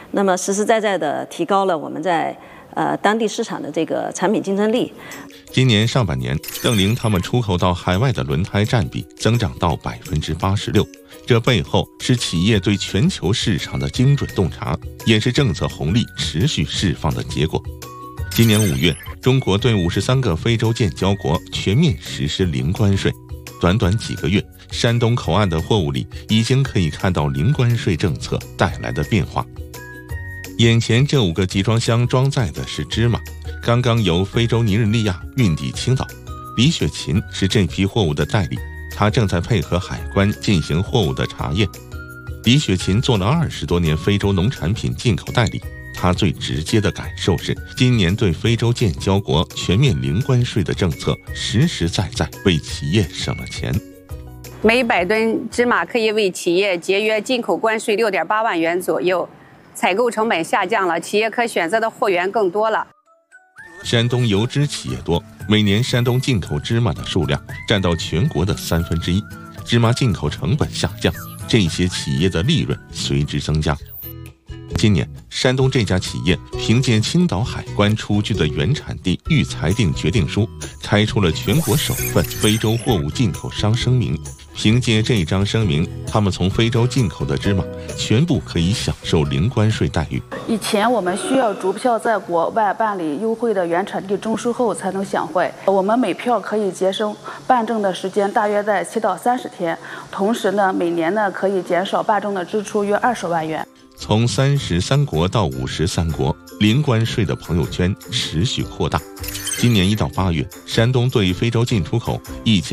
那么实实在在的提高了我们在当地市场的这个产品竞争力。 今年上半年，邓玲他们出口到海外的轮胎占比增长到86%，这背后是企业对全球市场的精准洞察，也是政策红利持续释放的结果。今年5月，中国对53个非洲建交国全面实施零关税，短短几个月，山东口岸的货物里已经可以看到零关税政策带来的变化。眼前这5个集装箱装载的是芝麻，刚刚由非洲尼日利亚运抵青岛。李雪琴是这批货物的代理，她正在配合海关进行货物的查验。李雪琴做了20多年非洲农产品进口代理，她最直接的感受是，今年对非洲建交国全面零关税的政策实实在在为企业省了钱。 每100吨芝麻可以为企业节约进口关税6.8万元左右，采购成本下降了，企业可选择的货源更多了。 山东油脂企业多，每年山东进口芝麻的数量占到全国的1/3，芝麻进口成本下降，这些企业的利润随之增加。今年，山东这家企业凭借青岛海关出具的原产地预裁定决定书，开出了全国首份非洲货物进口商声明。凭借这张声明，他们从非洲进口的芝麻全部可以享受零关税待遇。 以前我们需要逐票在国外办理优惠的原产地证书后才能享惠，我们每票可以节省办证的时间大约在7到30天，同时呢，每年呢可以减少办证的支出约20万元。 从33国到53国，零关税的朋友圈持续扩大。今年1到8月，山东对非洲进出口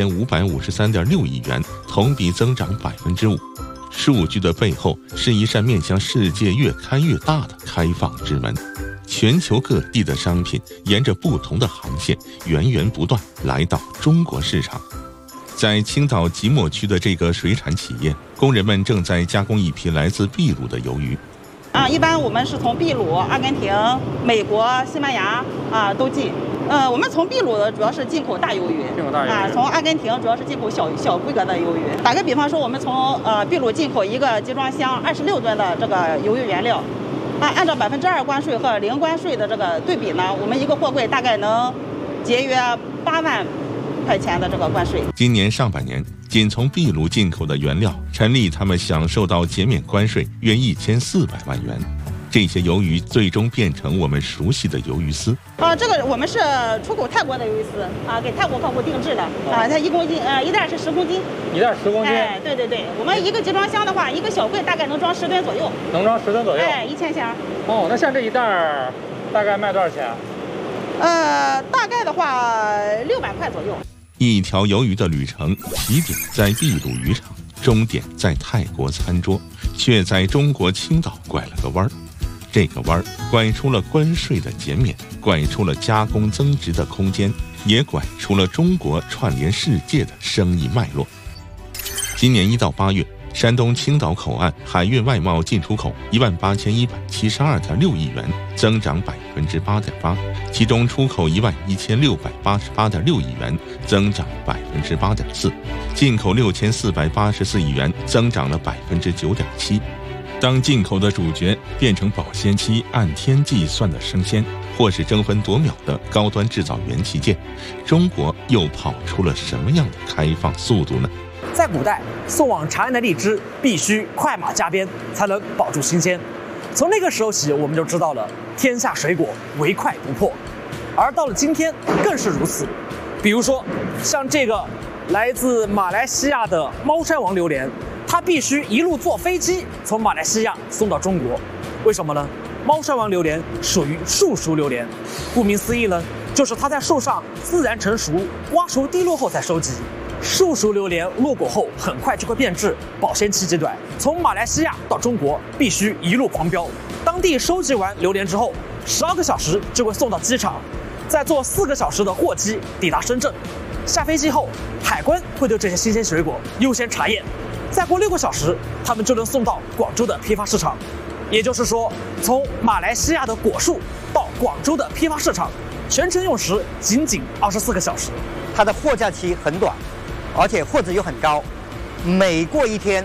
1553.6亿元，同比增长5%。数据的背后是一扇面向世界越开越大的开放之门，全球各地的商品沿着不同的航线源源不断来到中国市场。在青岛即墨区的这个水产企业，工人们正在加工一批来自秘鲁的鱿鱼。 一般我们是从秘鲁、阿根廷、美国、西班牙都进。我们从秘鲁的主要是进口大鱿鱼，从阿根廷主要是进口小规格的鱿鱼。打个比方说，我们从秘鲁进口一个集装箱26吨的这个鱿鱼原料，按照2%关税和零关税的这个对比呢，我们一个货柜大概能节约8万块钱的这个关税。 今年上半年，仅从秘鲁进口的原料，陈丽他们享受到减免关税约1400万元。这些鱿鱼最终变成我们熟悉的鱿鱼丝。 这个我们是出口泰国的鱿鱼丝给泰国客户定制的它1公斤一袋是10公斤。 一袋10公斤？ 对，我们一个集装箱的话，一个小柜大概能装10吨左右。 能装10吨左右 ？1000箱。 那像这一袋大概卖多少钱？ 大概的话600块左右。 一条鱿鱼的旅程，起点在秘鲁渔场，终点在泰国餐桌，却在中国青岛拐了个弯儿。这个弯儿拐出了关税的减免，拐出了加工增值的空间，也拐出了中国串联世界的生意脉络。今年1到8月，山东青岛口岸海运外贸进出口18172.6亿元，增长8.8%，其中出口11688.6亿元，增长8.4%，进口6484亿元，增长了9.7%。当进口的主角变成保鲜期按天计算的生鲜，或是争分夺秒的高端制造元器件，中国又跑出了什么样的开放速度呢？ 在古代，送往长安的荔枝必须快马加鞭，才能保住新鲜。从那个时候起，我们就知道了天下水果唯快不破。而到了今天，更是如此。比如说，像这个来自马来西亚的猫山王榴莲，它必须一路坐飞机从马来西亚送到中国。为什么呢？猫山王榴莲属于树熟榴莲，顾名思义呢，就是它在树上自然成熟，瓜熟蒂落后才收集。树熟榴莲落果后很快就会变质，保鲜期极短。从马来西亚到中国必须一路狂飙，当地收集完榴莲之后，12个小时就会送到机场，再坐4个小时的货机抵达深圳。下飞机后，海关会对这些新鲜水果优先查验，再过6个小时，他们就能送到广州的批发市场。也就是说，从马来西亚的果树到广州的批发市场，全程用时仅24个小时。 它的货架期很短，而且货值又很高，每过1天，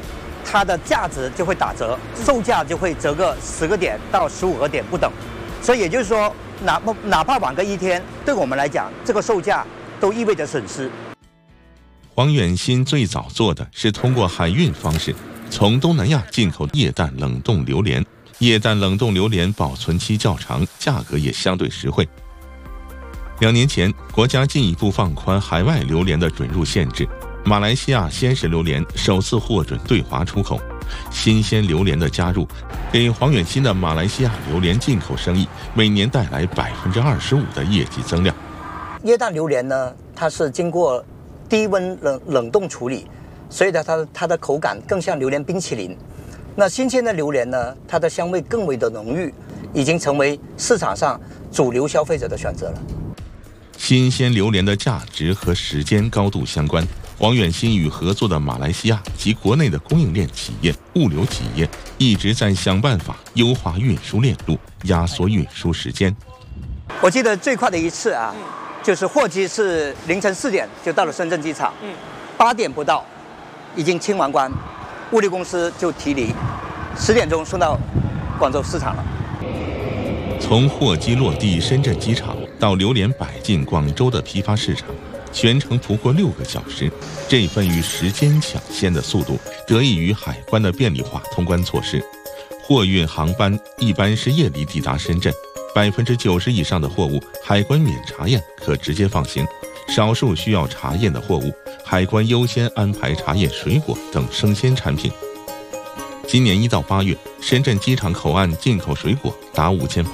它的价值就会打折，售价就会折个10个点到15个点不等。所以也就是说，哪怕晚个1天，对我们来讲，这个售价都意味着损失。 黄远新最早做的是通过海运方式从东南亚进口液氮冷冻榴莲。液氮冷冻榴莲保存期较长，价格也相对实惠。2年前，国家进一步放宽海外榴莲的准入限制，马来西亚鲜食榴莲首次获准对华出口。新鲜榴莲的加入，给黄远新的马来西亚榴莲进口生意每年带来25%的业绩增量。 液氮榴莲呢，它是经过低温冷冻处理，所以呢，它的口感更像榴莲冰淇淋。那新鲜的榴莲呢，它的香味更为的浓郁，已经成为市场上主流消费者的选择了。 新鲜榴莲的价值和时间高度相关。黄远新与合作的马来西亚及国内的供应链企业、物流企业一直在想办法优化运输链路，压缩运输时间。 我记得最快的一次啊，就是货机是凌晨4点就到了深圳机场，8点不到，已经清完关。物流公司就提离，10点钟送到广州市场了。 从货机落地深圳机场到榴莲摆进广州的批发市场，全程不过6个小时。这份与时间抢先的速度，得益于海关的便利化通关措施。货运航班一般是夜里抵达深圳，90%以上的货物海关免查验，可直接放行。少数需要查验的货物，海关优先安排查验水果等生鲜产品。今年1到8月，深圳机场口岸进口水果达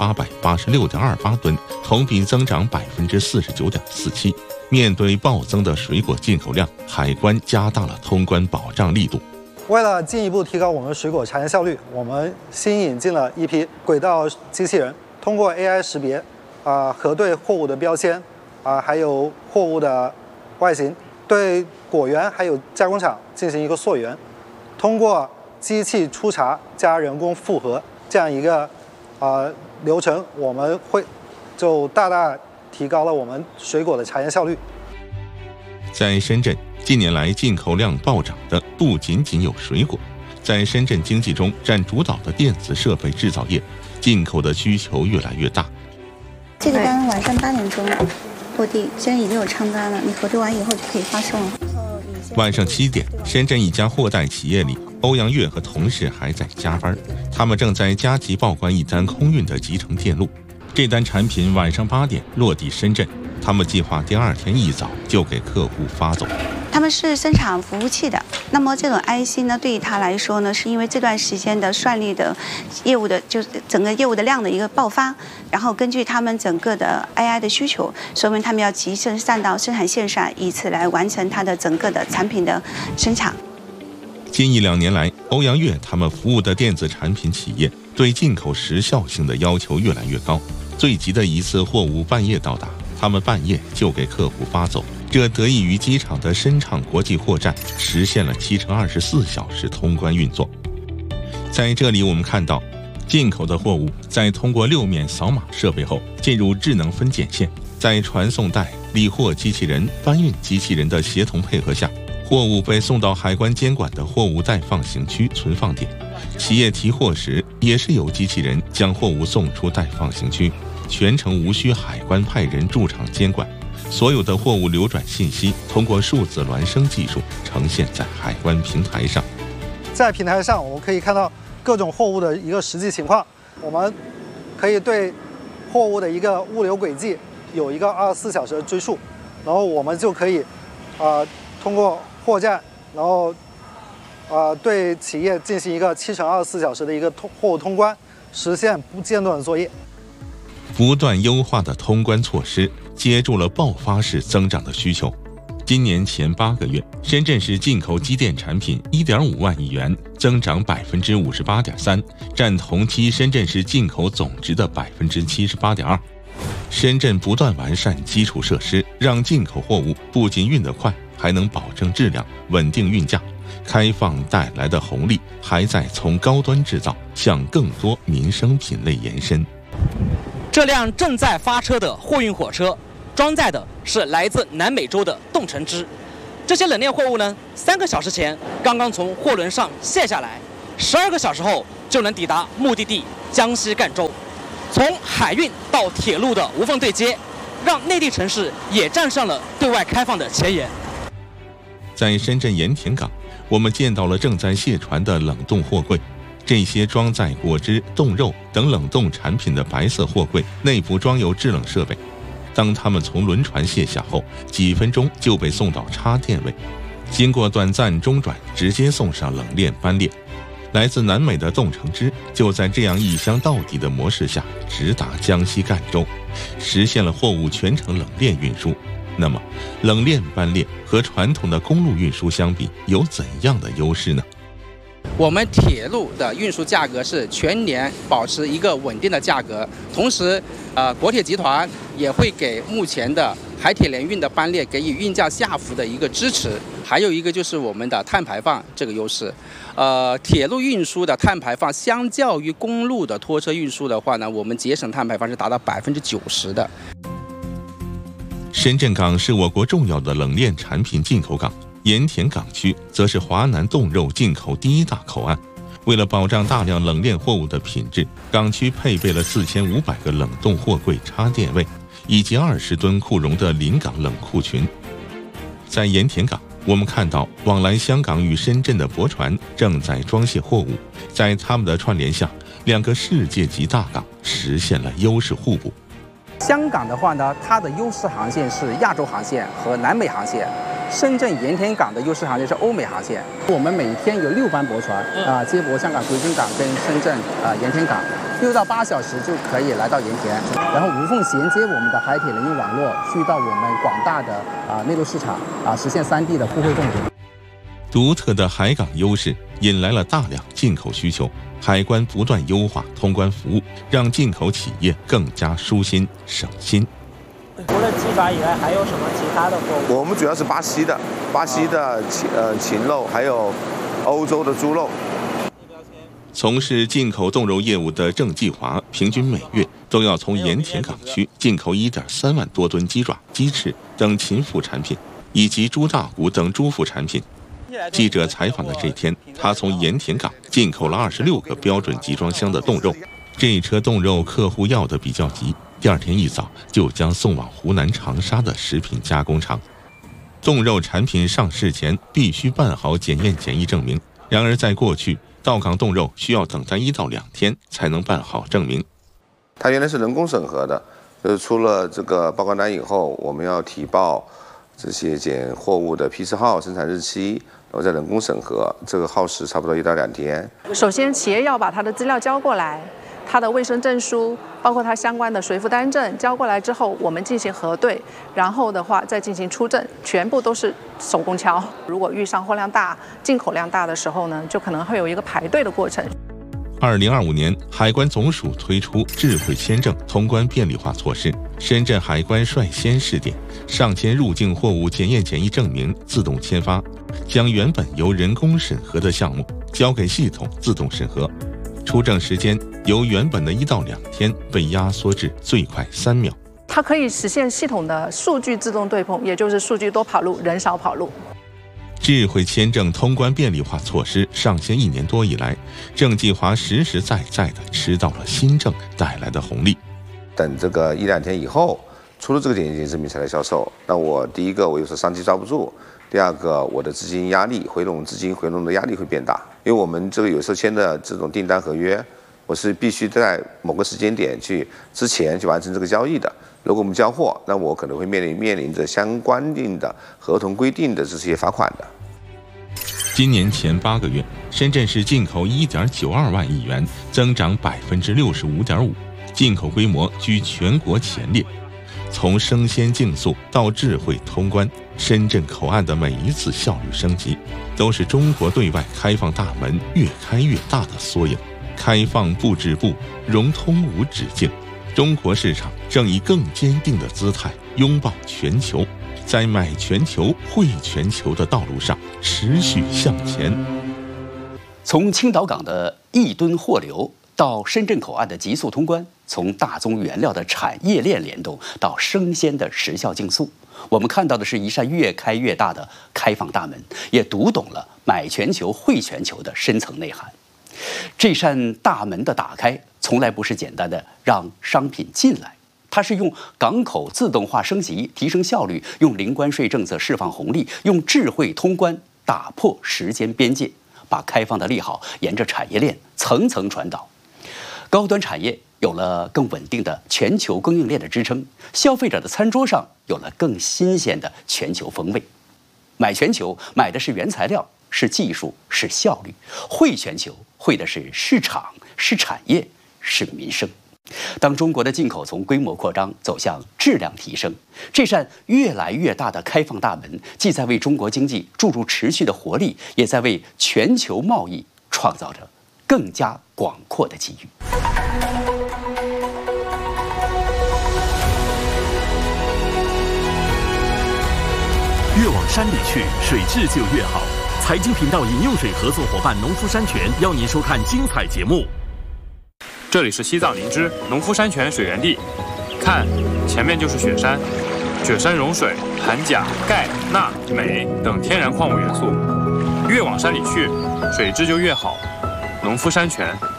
5886.28吨，同比增长49.47%。面对暴增的水果进口量，海关加大了通关保障力度。 为了进一步提高我们水果查验效率，我们新引进了一批轨道机器人，通过 AI 识别，核对货物的标签，还有货物的外形，对果园还有加工厂进行一个溯源，通过机器初查加人工复核这样一个流程，我们会就大大提高了我们水果的查验效率。 在深圳，近年来进口量暴涨的不仅仅有水果，在深圳经济中占主导的电子设备制造业，进口的需求越来越大。 这个单晚上8点钟落地，现在已经有仓单了，你核对完以后就可以发送了。 晚上7点，深圳一家货代企业里，欧阳月和同事还在加班，他们正在加急报关一单空运的集成电路。这单产品晚上8点落地深圳，他们计划第2天一早就给客户发走。 他们是生产服务器的，那么这种 IC 呢，对于他来说呢，是因为这段时间的顺利的业务的，就是整个业务的量的一个爆发，然后根据他们整个的 AI 的需求，说明他们要集成上到生产线上，以此来完成它的整个的产品的生产。 近1、2年来，欧阳月他们服务的电子产品企业对进口时效性的要求越来越高，最急的一次货物半夜到达，他们半夜就给客户发走。这得益于机场的深畅国际货站实现了7×24小时通关运作。在这里我们看到，进口的货物在通过6面扫码设备后进入智能分拣线，在传送带、理货机器人、搬运机器人的协同配合下，货物被送到海关监管的货物待放行区存放点。企业提货时也是由机器人将货物送出待放行区，全程无需海关派人驻场监管。所有的货物流转信息通过数字孪生技术呈现在海关平台上。 在平台上，我们可以看到各种货物的一个实际情况，我们可以对货物的一个物流轨迹有一个24小时的追溯，然后我们就可以通过货站，然后对企业进行一个7×24小时的一个货物通关，实现不间断的作业。 不断优化的通关措施接住了爆发式增长的需求。今年前8个月，深圳市进口机电产品1.5万亿元，增长58.3%，占同期深圳市进口总值的78.2%。深圳不断完善基础设施，让进口货物不仅运得快，还能保证质量、稳定运价。开放带来的红利还在从高端制造向更多民生品类延伸。 这辆正在发车的货运火车，装载的是来自南美洲的冻橙汁。 这些冷链货物呢，3个小时前刚刚从货轮上卸下来，12个小时后就能抵达目的地江西赣州。从海运到铁路的无缝对接，让内地城市也站上了对外开放的前沿。 在深圳盐田港，我们见到了正在卸船的冷冻货柜。这些装载果汁、冻肉等冷冻产品的白色货柜内部装有制冷设备。当它们从轮船卸下后，几分钟就被送到插电位，经过短暂中转，直接送上冷链班列。来自南美的冻橙汁就在这样一箱到底的模式下，直达江西赣州，实现了货物全程冷链运输。那么，冷链班列和传统的公路运输相比，有怎样的优势呢？ 我们铁路的运输价格是全年保持一个稳定的价格，同时，国铁集团也会给目前的海铁联运的班列给予运价下浮的一个支持。还有一个就是我们的碳排放这个优势，铁路运输的碳排放相较于公路的拖车运输的话呢，我们节省碳排放是达到90%的。 深圳港是我国重要的冷链产品进口港。盐田港区则是华南冻肉进口第1大口岸。为了保障大量冷链货物的品质，港区配备了4500个冷冻货柜插电位，以及20吨库容的临港冷库群。在盐田港，我们看到往来香港与深圳的驳船正在装卸货物，在他们的串联下，2个世界级大港实现了优势互补。 香港的话呢，它的优势航线是亚洲航线和南美航线。深圳盐田港的优势航线是欧美航线。我们每天有6班驳船接驳香港葵涌港跟深圳盐田港，6到8小时就可以来到盐田，然后无缝衔接我们的海铁联运网络，去到我们广大的内陆市场实现3地的互惠共赢。 独特的海港优势引来了大量进口需求，海关不断优化通关服务，让进口企业更加舒心省心。 除了鸡爪以外，还有什么其他的货物？ 我们主要是巴西的禽肉，还有欧洲的猪肉。 从事进口冻肉业务的郑继华，平均每月都要从盐田港区进口1.3万多吨鸡爪、鸡翅等禽副产品，以及猪大骨等猪副产品。记者采访的这天，他从盐田港进口了26个标准集装箱的冻肉。这一车冻肉客户要的比较急，第2天一早就将送往湖南长沙的食品加工厂。冻肉产品上市前必须办好检验检疫证明，然而在过去，到港冻肉需要等待1到2天才能办好证明。 它原来是人工审核的，就是出了这个报告单以后，我们要提报这些检货物的批次号、生产日期，然后再人工审核，这个耗时差不多1到2天。 首先，企业要把它的资料交过来。它的卫生证书，包括它相关的随负担证交过来之后，我们进行核对，然后的话再进行出证，全部都是手工敲。如果遇上货量大、进口量大的时候呢，就可能会有一个排队的过程。 2025年，海关总署推出智慧签证通关便利化措施，深圳海关率先试点，上签入境货物检验检疫证明自动签发，将原本由人工审核的项目交给系统自动审核。出证时间由原本的1到2天被压缩至最快3秒。 它可以实现系统的数据自动对碰，也就是数据多跑路，人少跑路。 智慧签证通关便利化措施上线1年多以来，郑继华实实在在地吃到了新政带来的红利。 等这个1、2天以后，出了这个检验证明才来销售。那我第一个，我有时候商机抓不住；第2个，我的资金压力回笼的压力会变大。因为我们这个有时候签的这种订单合约，我是必须在某个时间点之前去完成这个交易的。如果我们交货，那我可能会面临着相关的合同规定的这些罚款的。 今年前8个月，深圳市进口1.92万亿元，增长65.5%，进口规模居全国前列。从生鲜竞速到智慧通关，深圳口岸的每一次效率升级，都是中国对外开放大门越开越大的缩影。开放不止步，融通无止境。中国市场正以更坚定的姿态拥抱全球，在买全球、惠全球的道路上持续向前。 从青岛港的1吨货流到深圳口岸的急速通关，从大宗原料的产业链联动到生鲜的时效竞速，我们看到的是一扇越开越大的开放大门，也读懂了买全球汇全球的深层内涵。这扇大门的打开，从来不是简单的让商品进来，它是用港口自动化升级提升效率，用零关税政策释放红利，用智慧通关打破时间边界，把开放的利好沿着产业链层层传导。高端产业有了更稳定的全球供应链的支撑，消费者的餐桌上有了更新鲜的全球风味。买全球买的是原材料，是技术，是效率；汇全球汇的是市场，是产业，是民生。当中国的进口从规模扩张走向质量提升，这扇越来越大的开放大门，既在为中国经济注入持续的活力，也在为全球贸易创造着更加广阔的机遇。 越往山里去，水质就越好。财经频道饮用水合作伙伴农夫山泉邀您收看精彩节目。 这里是西藏林芝农夫山泉水源地，看，前面就是雪山，雪山融水，含钾、钙、钠、镁等天然矿物元素。越往山里去，水质就越好。农夫山泉。